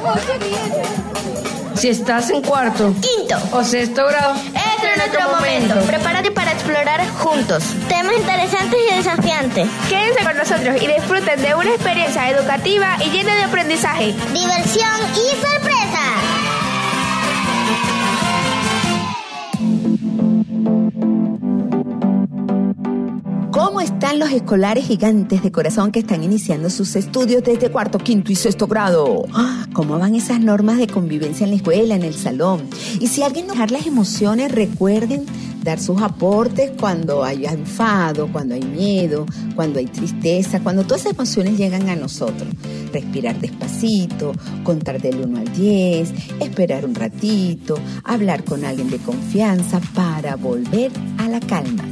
Si estás en cuarto, quinto o sexto grado, este es nuestro momento. Prepárate para explorar juntos temas interesantes y desafiantes. Quédense con nosotros y disfruten de una experiencia educativa y llena de aprendizaje, diversión y sorpresa. ¿Cómo están los escolares gigantes de corazón que están iniciando sus estudios desde cuarto, quinto y sexto grado? ¿Cómo van esas normas de convivencia en la escuela, en el salón? Y si alguien nos dejar las emociones, recuerden dar sus aportes cuando hay enfado, cuando hay miedo, cuando hay tristeza, cuando todas esas emociones llegan a nosotros. Respirar despacito, contar del 1 al 10, esperar un ratito, hablar con alguien de confianza para volver a la calma.